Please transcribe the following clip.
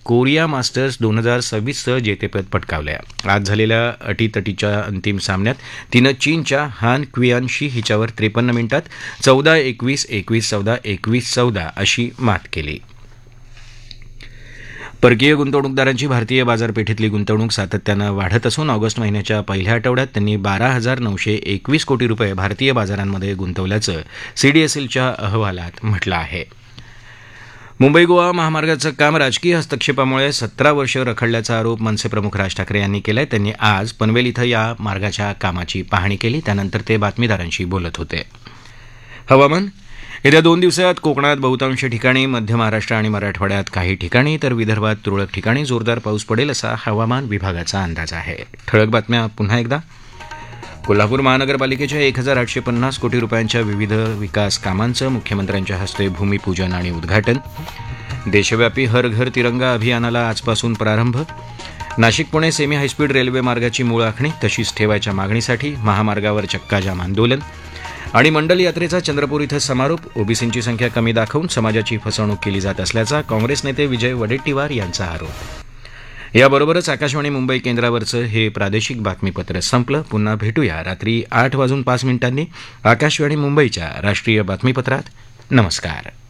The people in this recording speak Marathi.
कोरिया मास्टर्स 2026चं जेतेपद पटकावलं आहे. आज झालेल्या अटीतटीच्या अंतिम सामन्यात तिनं चीनच्या हान क्वियानशी हिच्यावर 53 मिनिटात 14-21, 21-14, 21-14 अशी मात केली. परकीय गुंतवणूकदारांची भारतीय बाजारपेठेतली गुंतवणूक सातत्यानं वाढत असून ऑगस्ट महिन्याच्या पहिल्या आठवड्यात त्यांनी 12,921 कोटी रुपये भारतीय बाजारांमध्ये गुंतवल्याचं सीडीएसएलच्या अहवालात म्हटलं आहे. मुंबई गोवा महामार्गाचं काम राजकीय हस्तक्षेपामुळे 17 वर्ष रखडल्याचा आरोप मनसे प्रमुख राज ठाकरे यांनी केलाय. त्यांनी आज पनवेल इथं या मार्गाच्या कामाची पाहणी केली. त्यानंतर ते बातमीदारांशी बोलत होते. हवामान. येत्या 2 दिवसात कोकणात बहुतांश ठिकाणी, मध्य महाराष्ट्र आणि मराठवाड्यात काही ठिकाणी तर विदर्भात तुरळक ठिकाणी जोरदार पाऊस पडेल असा हवामान विभागाचा अंदाज आहे. ठळक बातम्या पुन्हा एकदा. कोल्हापूर महानगरपालिकेच्या 1,850 कोटी रुपयांच्या विविध विकास कामांचं मुख्यमंत्र्यांच्या हस्ते भूमिपूजन आणि उद्घाटन. देशव्यापी हर घर तिरंगा अभियानाला आजपासून प्रारंभ. Nashik Pune semi high speed railway मार्गाची मूळ आखणी तशीच ठेवायच्या मागणीसाठी महामार्गावर चक्काजाम आंदोलन. आणि मंडल यात्रेचा चंद्रपूर इथं समारोप. ओबीसींची संख्या कमी दाखवून समाजाची फसवणूक केली जात असल्याचा काँग्रेस नेते विजय वडेट्टीवार यांचा आरोप. याबरोबरच आकाशवाणी मुंबई केंद्रावरचं हे प्रादेशिक बातमीपत्र संपलं. पुन्हा भेटूया रात्री 8:05 आकाशवाणी मुंबईच्या राष्ट्रीय बातमीपत्रात. नमस्कार.